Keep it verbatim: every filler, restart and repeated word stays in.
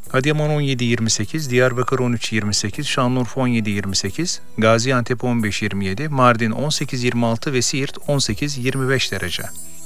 Adıyaman on yedi yirmi sekiz, Diyarbakır on üç yirmi sekiz, Şanlıurfa on yedi yirmi sekiz, Gaziantep on beş yirmi yedi, Mardin on sekiz yirmi altı ve Siirt on sekiz yirmi beş derece.